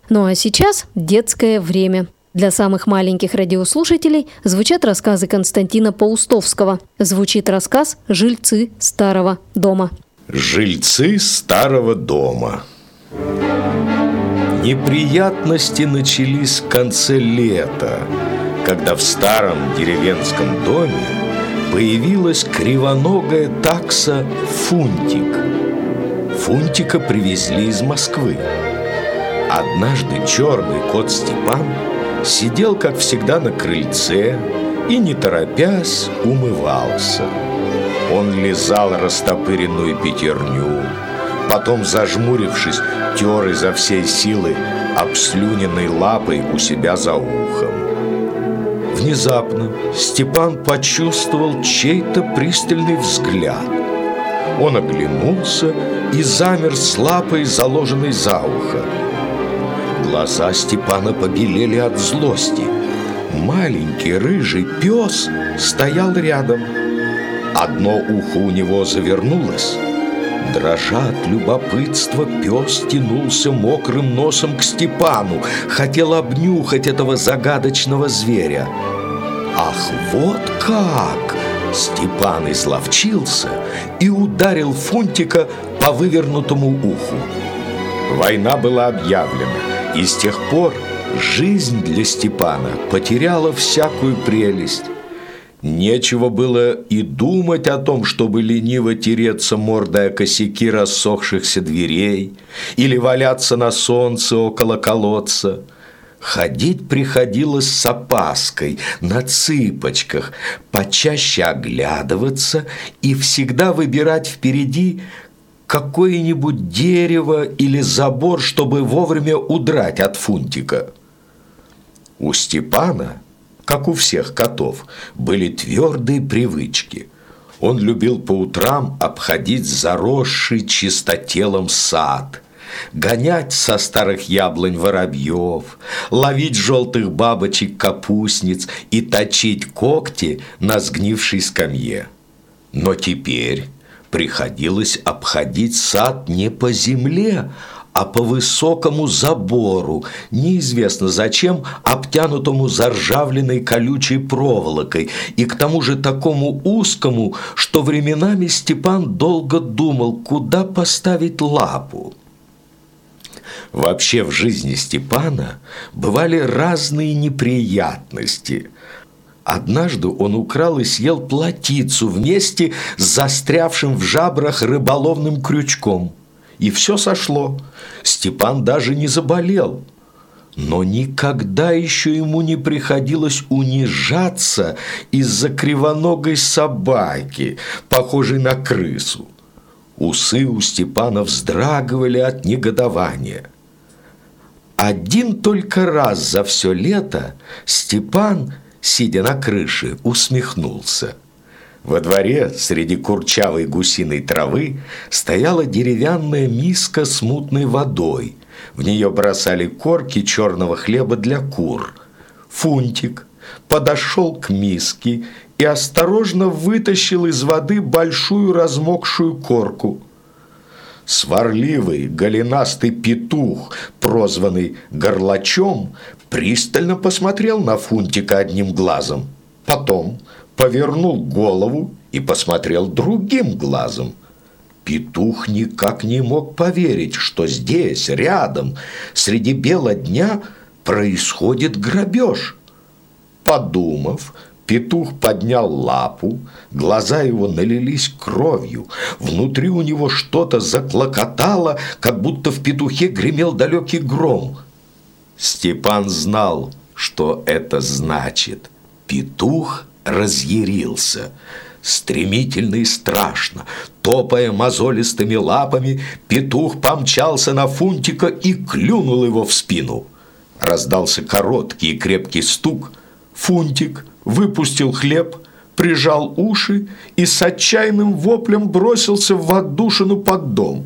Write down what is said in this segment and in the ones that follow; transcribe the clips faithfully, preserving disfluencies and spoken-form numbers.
Ну а сейчас детское время. Для самых маленьких радиослушателей звучат рассказы Константина Паустовского. Звучит рассказ «Жильцы старого дома». Жильцы старого дома. Неприятности начались в конце лета, когда в старом деревенском доме появилась кривоногая такса Фунтик. Фунтика привезли из Москвы. Однажды черный кот Степан сидел, как всегда, на крыльце и, не торопясь, умывался. Он лизал растопыренную пятерню, потом, зажмурившись, тер изо всей силы обслюненной лапой у себя за ухом. Внезапно Степан почувствовал чей-то пристальный взгляд. Он оглянулся и замер с лапой, заложенной за ухо. Глаза Степана побелели от злости. Маленький рыжий пес стоял рядом. Одно ухо у него завернулось. Дрожа от любопытства, пес тянулся мокрым носом к Степану, хотел обнюхать этого загадочного зверя. Ах, вот как! Степан изловчился и ударил Фунтика по вывернутому уху. Война была объявлена, и с тех пор жизнь для Степана потеряла всякую прелесть. Нечего было и думать о том, чтобы лениво тереться мордой о косяки рассохшихся дверей или валяться на солнце около колодца. Ходить приходилось с опаской, на цыпочках, почаще оглядываться и всегда выбирать впереди какое-нибудь дерево или забор, чтобы вовремя удрать от Фунтика. У Степана, как у всех котов, были твердые привычки. Он любил по утрам обходить заросший чистотелом сад, гонять со старых яблонь воробьев, ловить желтых бабочек-капустниц и точить когти на сгнившей скамье. Но теперь приходилось обходить сад не по земле, а по высокому забору, неизвестно зачем, обтянутому заржавленной колючей проволокой, и к тому же такому узкому, что временами Степан долго думал, куда поставить лапу. Вообще в жизни Степана бывали разные неприятности. Однажды он украл и съел плотицу вместе с застрявшим в жабрах рыболовным крючком. И все сошло. Степан даже не заболел. Но никогда еще ему не приходилось унижаться из-за кривоногой собаки, похожей на крысу. Усы у Степана вздрагивали от негодования. Один только раз за все лето Степан, сидя на крыше, усмехнулся. Во дворе среди курчавой гусиной травы стояла деревянная миска с мутной водой. В нее бросали корки черного хлеба для кур. Фунтик подошел к миске и осторожно вытащил из воды большую размокшую корку. Сварливый голенастый петух, прозванный Горлачом, пристально посмотрел на Фунтика одним глазом. Потом повернул голову и посмотрел другим глазом. Петух никак не мог поверить, что здесь, рядом, среди бела дня, происходит грабеж. Подумав, петух поднял лапу, глаза его налились кровью, внутри у него что-то заклокотало, как будто в петухе гремел далекий гром. Степан знал, что это значит. Петух разъярился. Стремительно и страшно, топая мозолистыми лапами, петух помчался на Фунтика и клюнул его в спину. Раздался короткий и крепкий стук. Фунтик выпустил хлеб, прижал уши и с отчаянным воплем бросился в отдушину под дом.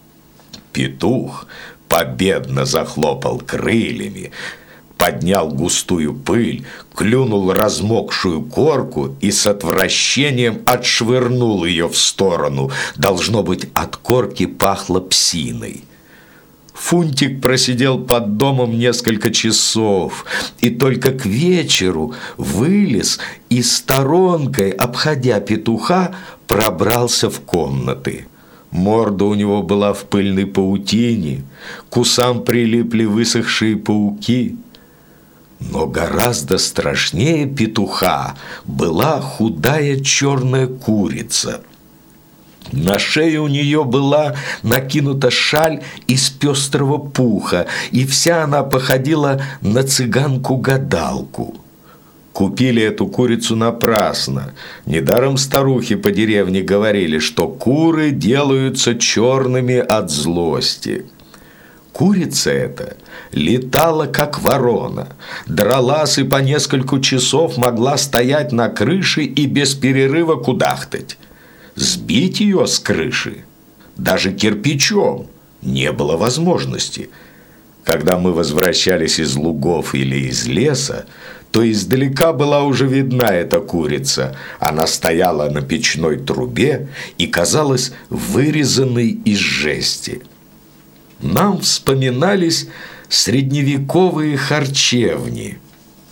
Петух победно захлопал крыльями, поднял густую пыль, клюнул размокшую корку и с отвращением отшвырнул ее в сторону. Должно быть, от корки пахло псиной. Фунтик просидел под домом несколько часов и только к вечеру вылез и сторонкой, обходя петуха, пробрался в комнаты. Морда у него была в пыльной паутине, к усам прилипли высохшие пауки. Но гораздо страшнее петуха была худая черная курица. На шее у нее была накинута шаль из пестрого пуха, и вся она походила на цыганку-гадалку. Купили эту курицу напрасно. Недаром старухи по деревне говорили, что куры делаются черными от злости. Курица эта летала, как ворона, дралась и по несколько часов могла стоять на крыше и без перерыва кудахтать. Сбить ее с крыши, даже кирпичом, не было возможности. Когда мы возвращались из лугов или из леса, то издалека была уже видна эта курица. Она стояла на печной трубе и казалась вырезанной из жести. Нам вспоминались средневековые харчевни.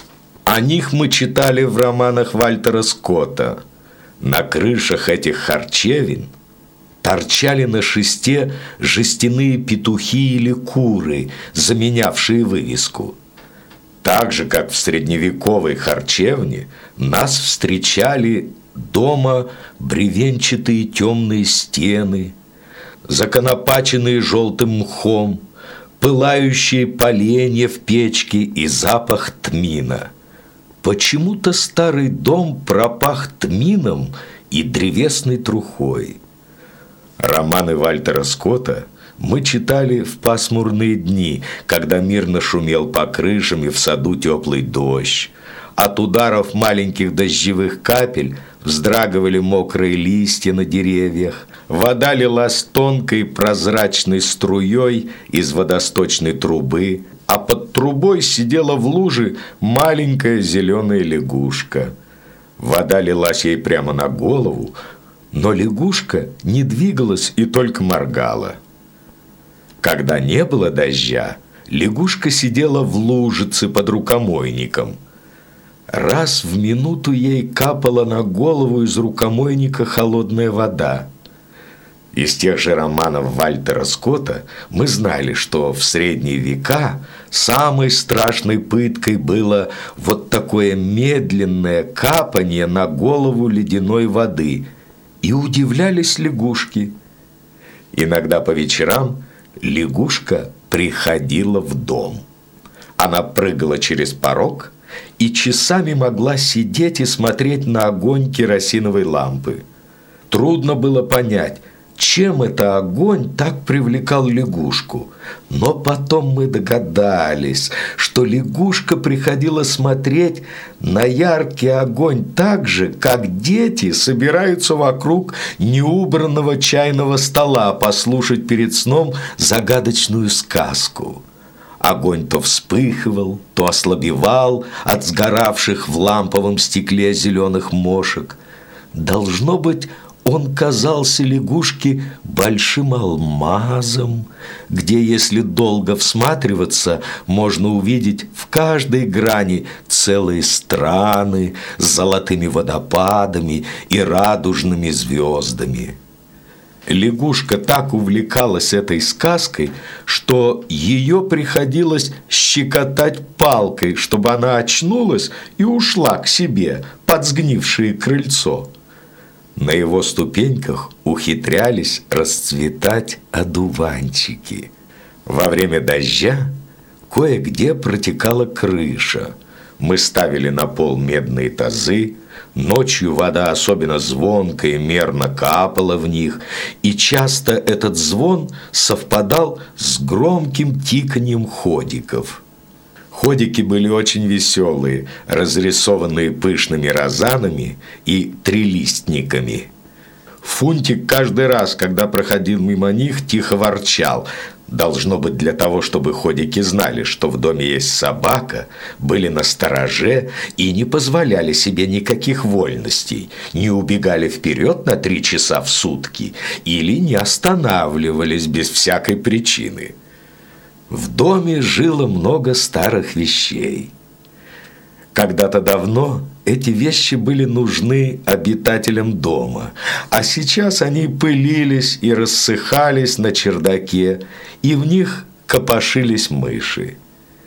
О них мы читали в романах Вальтера Скотта. На крышах этих харчевин торчали на шесте жестяные петухи или куры, заменявшие вывеску. Так же, как в средневековой харчевне, нас встречали дома бревенчатые темные стены, законопаченные желтым мхом, пылающие поленья в печке и запах тмина. Почему-то старый дом пропах тмином и древесной трухой. Романы Вальтера Скотта мы читали в пасмурные дни, когда мирно шумел по крышам и в саду теплый дождь. От ударов маленьких дождевых капель вздрагивали мокрые листья на деревьях. Вода лилась тонкой прозрачной струей из водосточной трубы, а под трубой сидела в луже маленькая зеленая лягушка. Вода лилась ей прямо на голову, но лягушка не двигалась и только моргала. Когда не было дождя, лягушка сидела в лужице под рукомойником. Раз в минуту ей капала на голову из рукомойника холодная вода. Из тех же романов Вальтера Скотта мы знали, что в средние века самой страшной пыткой было вот такое медленное капание на голову ледяной воды, и удивлялись лягушки. Иногда по вечерам лягушка приходила в дом. Она прыгала через порог и часами могла сидеть и смотреть на огонь керосиновой лампы. Трудно было понять, чем это огонь так привлекал лягушку. Но потом мы догадались, что лягушка приходила смотреть на яркий огонь так же, как дети собираются вокруг неубранного чайного стола послушать перед сном загадочную сказку. Огонь то вспыхивал, то ослабевал от сгоравших в ламповом стекле зеленых мошек. Должно быть, он казался лягушке большим алмазом, где, если долго всматриваться, можно увидеть в каждой грани целые страны с золотыми водопадами и радужными звездами. Лягушка так увлекалась этой сказкой, что ее приходилось щекотать палкой, чтобы она очнулась и ушла к себе под сгнившее крыльцо. На его ступеньках ухитрялись расцветать одуванчики. Во время дождя кое-где протекала крыша. Мы ставили на пол медные тазы, ночью вода особенно звонко и мерно капала в них, и часто этот звон совпадал с громким тиканьем ходиков. Ходики были очень веселые, разрисованные пышными розанами и трилистниками. Фунтик каждый раз, когда проходил мимо них, тихо ворчал. Должно быть, для того, чтобы ходики знали, что в доме есть собака, были настороже и не позволяли себе никаких вольностей, не убегали вперед на три часа в сутки или не останавливались без всякой причины. В доме жило много старых вещей. Когда-то давно эти вещи были нужны обитателям дома, а сейчас они пылились и рассыхались на чердаке, и в них копошились мыши.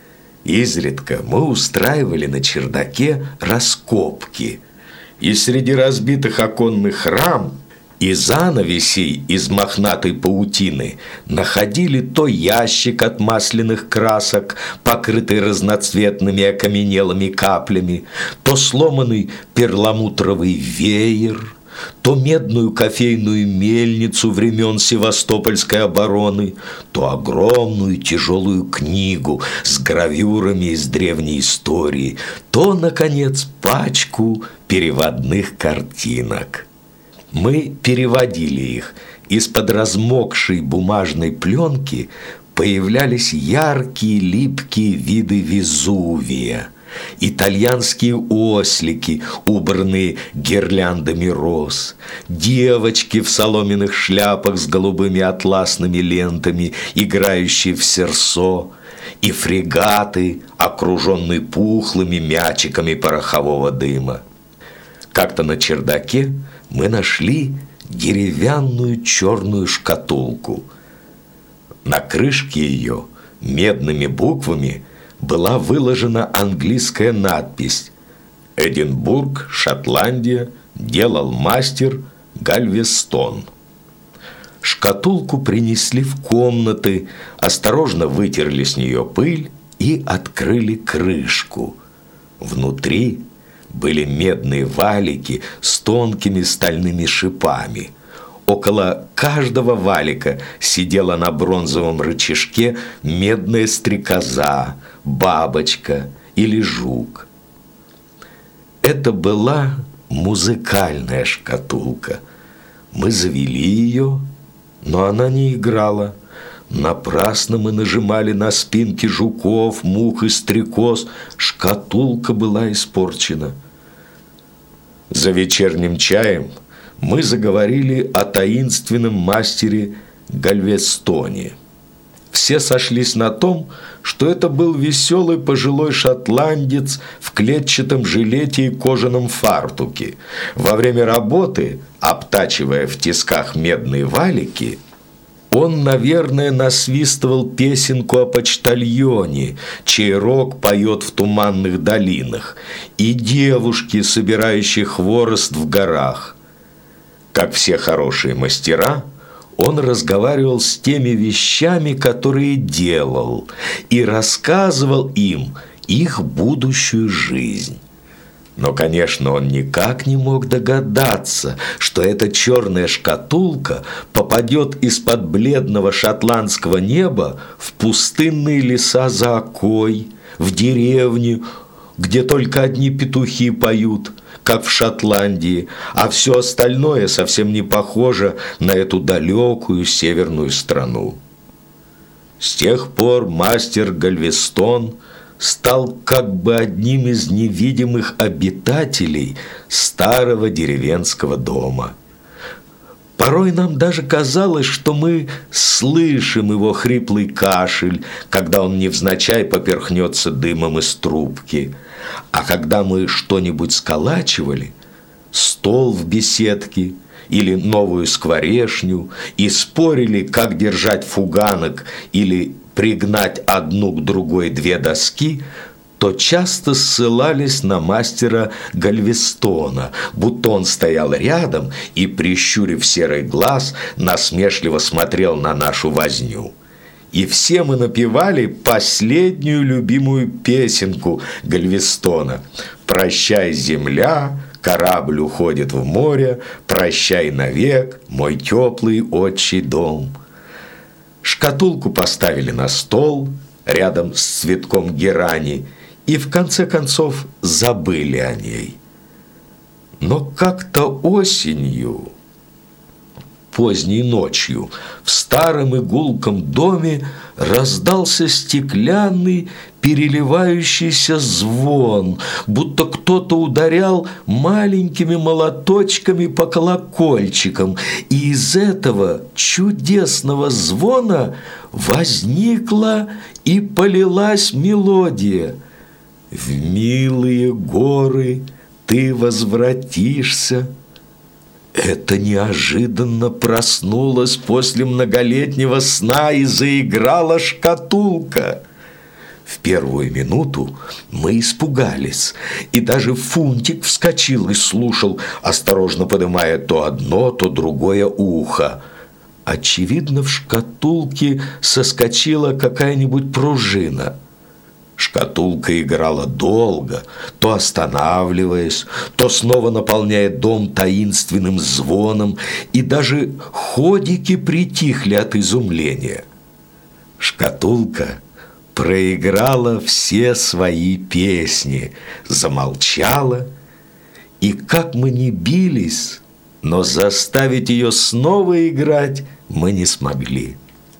Изредка мы устраивали на чердаке раскопки, и среди разбитых оконных рам и занавесей из мохнатой паутины находили то ящик от масляных красок, покрытый разноцветными окаменелыми каплями, то сломанный перламутровый веер, то медную кофейную мельницу времен Севастопольской обороны, то огромную тяжелую книгу с гравюрами из древней истории, то, наконец, пачку переводных картинок. Мы переводили их. Из-под размокшей бумажной пленки появлялись яркие липкие виды Везувия, итальянские ослики, убранные гирляндами роз, девочки в соломенных шляпах с голубыми атласными лентами, играющие в серсо, и фрегаты, окруженные пухлыми мячиками порохового дыма. Как-то на чердаке мы нашли деревянную черную шкатулку. На крышке ее медными буквами была выложена английская надпись: «Эдинбург, Шотландия, делал мастер Гальвестон». Шкатулку принесли в комнаты, осторожно вытерли с нее пыль и открыли крышку. Внутри были медные валики с тонкими стальными шипами. Около каждого валика сидела на бронзовом рычажке медная стрекоза, бабочка или жук. Это была музыкальная шкатулка. Мы завели ее, но она не играла. Напрасно мы нажимали на спинки жуков, мух и стрекоз. Шкатулка была испорчена. За вечерним чаем мы заговорили о таинственном мастере Гальвестоне. Все сошлись на том, что это был веселый пожилой шотландец в клетчатом жилете и кожаном фартуке. Во время работы, обтачивая в тисках медные валики, он, наверное, насвистывал песенку о почтальоне, чей рог поет в туманных долинах, и девушке, собирающей хворост в горах. Как все хорошие мастера, он разговаривал с теми вещами, которые делал, и рассказывал им их будущую жизнь. Но, конечно, он никак не мог догадаться, что эта черная шкатулка попадет из-под бледного шотландского неба в пустынные леса за Окой, в деревню, где только одни петухи поют, как в Шотландии, а все остальное совсем не похоже на эту далекую северную страну. С тех пор мастер Гальвестон стал как бы одним из невидимых обитателей старого деревенского дома. Порой нам даже казалось, что мы слышим его хриплый кашель, когда он невзначай поперхнется дымом из трубки. А когда мы что-нибудь сколачивали, стол в беседке или новую скворечню, и спорили, как держать фуганок или пригнать одну к другой две доски, то часто ссылались на мастера Гальвестона, будто он стоял рядом и, прищурив серый глаз, насмешливо смотрел на нашу возню. И все мы напевали последнюю любимую песенку Гальвестона: «Прощай, земля, корабль уходит в море, прощай навек, мой теплый отчий дом». Шкатулку поставили на стол рядом с цветком герани и в конце концов забыли о ней. Но как-то осенью, поздней ночью, в старом игулком доме раздался стеклянный переливающийся звон, будто кто-то ударял маленькими молоточками по колокольчикам, и из этого чудесного звона возникла и полилась мелодия. «В милые горы ты возвратишься». Это неожиданно проснулась после многолетнего сна и заиграла шкатулка. В первую минуту мы испугались, и даже Фунтик вскочил и слушал, осторожно поднимая то одно, то другое ухо. Очевидно, в шкатулке соскочила какая-нибудь пружина. Шкатулка играла долго, то останавливаясь, то снова наполняя дом таинственным звоном, и даже ходики притихли от изумления. Шкатулка проиграла все свои песни, замолчала, и как мы ни бились, но заставить ее снова играть мы не смогли.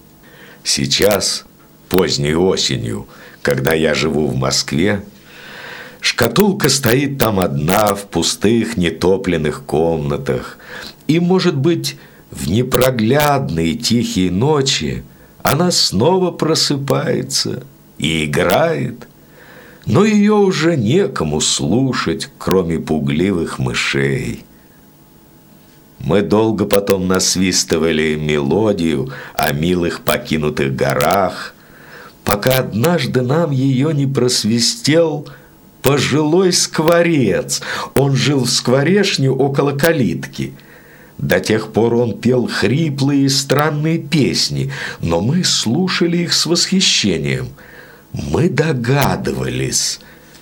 Сейчас, поздней осенью, когда я живу в Москве, шкатулка стоит там одна в пустых нетопленных комнатах, и, может быть, в непроглядные тихие ночи она снова просыпается и играет, но ее уже некому слушать, кроме пугливых мышей. Мы долго потом насвистывали мелодию о милых покинутых горах, пока однажды нам ее не просвистел пожилой скворец. Он жил в скворечне около калитки. До тех пор он пел хриплые и странные песни, но мы слушали их с восхищением. Мы догадывались,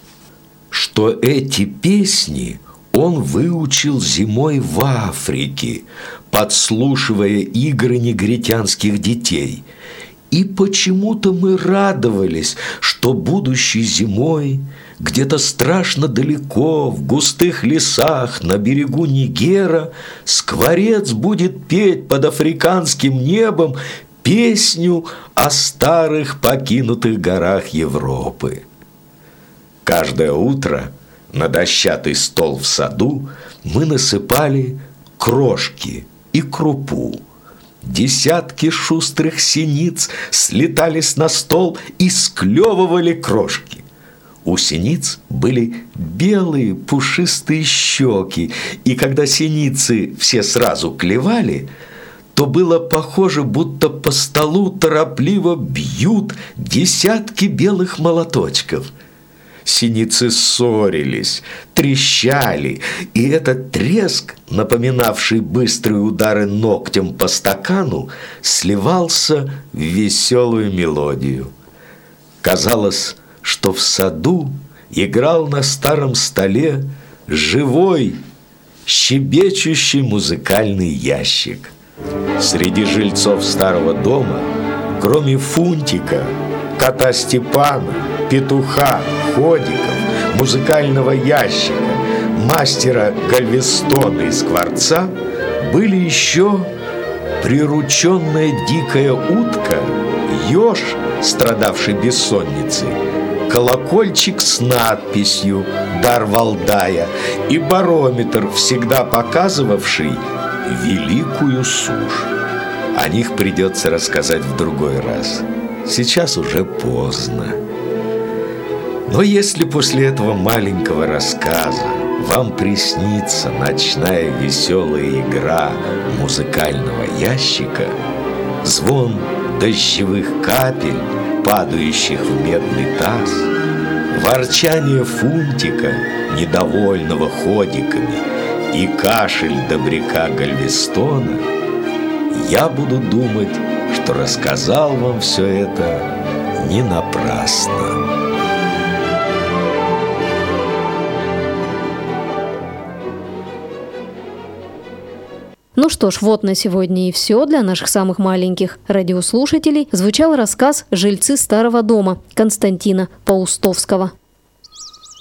что эти песни он выучил зимой в Африке, подслушивая игры негритянских детей. И почему-то мы радовались, что будущей зимой где-то страшно далеко, в густых лесах, на берегу Нигера, скворец будет петь под африканским небом песню о старых покинутых горах Европы. Каждое утро на дощатый стол в саду мы насыпали крошки и крупу. Десятки шустрых синиц слетались на стол и склевывали крошки. У синиц были белые пушистые щеки, и когда синицы все сразу клевали, то было похоже, будто по столу торопливо бьют десятки белых молоточков. Синицы ссорились, трещали, и этот треск, напоминавший быстрые удары ногтем по стакану, сливался в веселую мелодию. Казалось, что в саду играл на старом столе живой, щебечущий музыкальный ящик. Среди жильцов старого дома, кроме Фунтика, кота Степана, петуха, ходиков, музыкального ящика, мастера Гальвестона и скворца, были еще прирученная дикая утка, еж, страдавший бессонницей, колокольчик с надписью «Дар Валдая» и барометр, всегда показывавший великую сушь. О них придется рассказать в другой раз. Сейчас уже поздно. Но если после этого маленького рассказа вам приснится ночная веселая игра музыкального ящика, звон дождевых капель, падающих в медный таз, ворчание Фунтика, недовольного ходиками, и кашель добряка Гальвестона, я буду думать, что рассказал вам все это не напрасно. Ну что ж, вот на сегодня и все. Для наших самых маленьких радиослушателей звучал рассказ «Жильцы старого дома» Константина Паустовского.